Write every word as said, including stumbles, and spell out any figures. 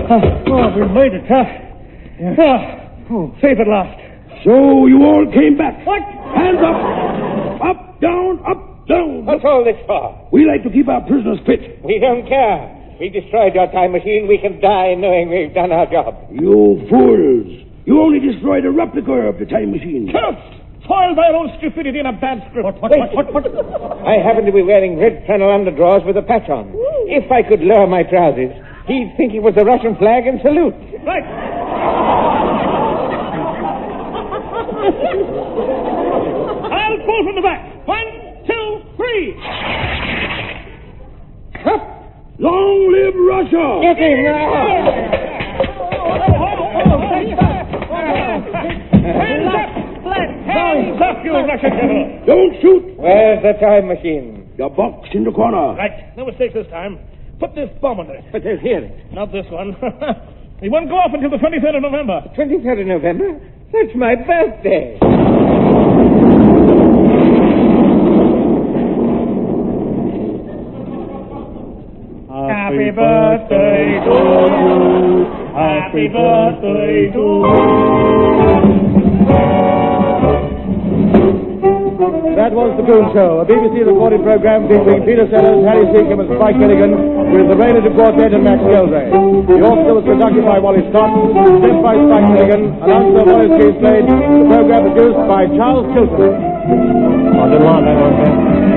Oh, we made it, huh? Yeah. Oh, safe at last. So you all came back. What? Hands up. Up, down, up, down. What's all this for? We like to keep our prisoners fit. We don't care. We destroyed your time machine. We can die knowing we've done our job. You fools. You only destroyed a replica of the time machine. Toast! Foiled by your own stupidity in a bad script. What, what, Wait. what, what, what? I happen to be wearing red flannel underdrawers with a patch on. If I could lower my trousers, he'd think it was the Russian flag and salute. Right. I'll pull from the back. One, two, three. Up. Long live Russia! Get in now. Hands up! Hands up, you Russian devil! Don't shoot! Where's the time machine? The box in the corner. Right. No mistakes this time. Put this bomb under it. But there's here. Not this one. It won't go off until the twenty-third of November. twenty-third of November? That's my birthday. Happy birthday to you. Happy birthday to you. That was The Goon Show, a B B C recorded program featuring Peter Sellers, Harry Seacombe and Spike Milligan, with the Raynard Quartet and Max Geldray. The orchestra was conducted by Wally Scott, sent by Spike Milligan, announcer Wallace Keith Slade, the program produced by Charles Chilton. On demand, I won't